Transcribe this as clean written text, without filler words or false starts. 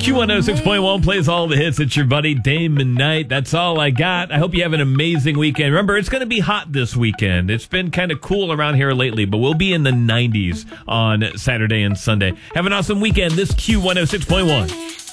Q106.1 plays all the hits. It's your buddy Damon Knight. That's all I got. I hope you have an amazing weekend. Remember, it's going to be hot this weekend. It's been kind of cool around here lately, but we'll be in the 90s on Saturday and Sunday. Have an awesome weekend. This Q106.1.